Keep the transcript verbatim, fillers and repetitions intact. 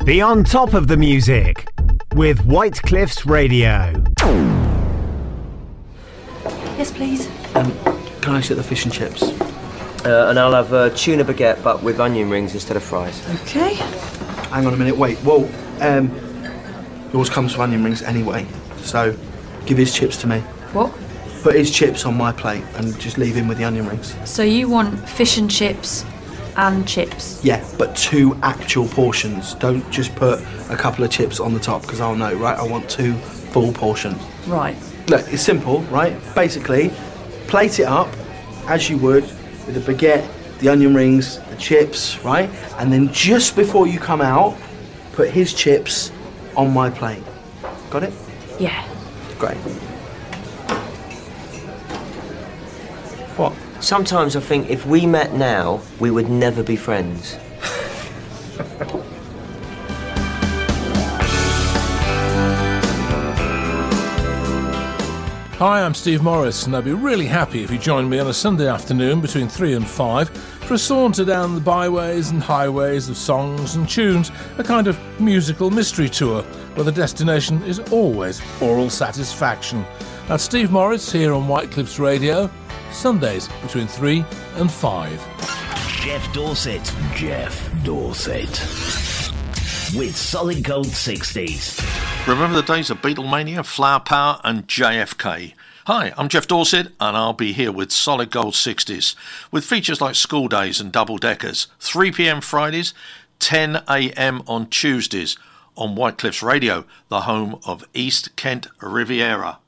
Be on top of the music with White Cliffs Radio. Yes, please. Um, can I get the fish and chips? Uh, and I'll have a tuna baguette, but with onion rings instead of fries. Okay. Hang on a minute, wait. Well, um, yours comes with onion rings anyway, so give his chips to me. What? Put his chips on my plate and just leave him with the onion rings. So you want fish and chips and chips? Yeah, but two actual portions. Don't just put a couple of chips on the top, because I'll know, right? I want two full portions. Right. Look, it's simple, right? Basically, plate it up as you would with the baguette, the onion rings, the chips, right? And then just before you come out, put his chips on my plate. Got it? Yeah. Great. What? Sometimes I think if we met now, we would never be friends. Hi, I'm Steve Morris, and I'd be really happy if you joined me on a Sunday afternoon between three and five for a saunter down the byways and highways of songs and tunes, a kind of musical mystery tour where the destination is always oral satisfaction. That's Steve Morris here on White Cliffs Radio, Sundays between three and five. Jeff Dorset, Jeff Dorset, with Solid Gold sixties. Remember the days of Beatlemania, Flower Power and J F K? Hi, I'm Jeff Dorset and I'll be here with Solid Gold sixties with features like School Days and Double Deckers, three p.m. Fridays, ten a.m. on Tuesdays on White Cliffs Radio, the home of East Kent Riviera.